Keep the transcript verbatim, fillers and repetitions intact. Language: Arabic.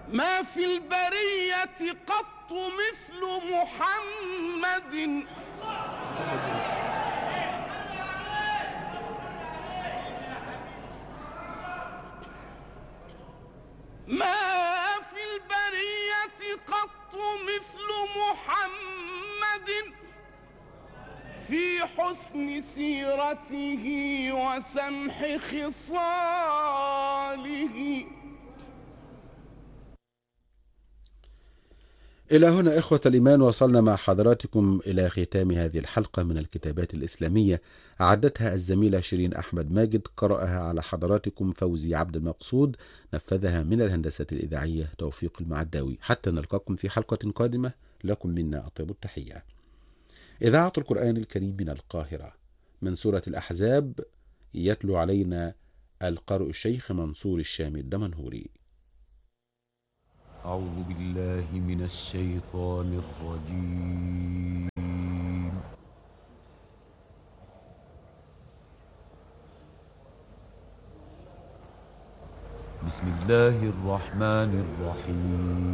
ما في البرية قط مثل محمد، ما في البرية قط مثل محمد في حسن سيرته وسمح خصاله. إلى هنا إخوة الإيمان وصلنا مع حضراتكم إلى ختام هذه الحلقة من الكتابات الإسلامية، أعدتها الزميلة شيرين أحمد ماجد، قرأها على حضراتكم فوزي عبد المقصود، نفذها من الهندسة الإذاعية توفيق المعداوي. حتى نلقاكم في حلقة قادمة، لكم منا أطيب التحية. إذاعة القرآن الكريم من القاهرة، من سورة الأحزاب، يتلو علينا القارئ الشيخ منصور الشامي الدمنهوري. أعوذ بالله من الشيطان الرجيم. بسم الله الرحمن الرحيم.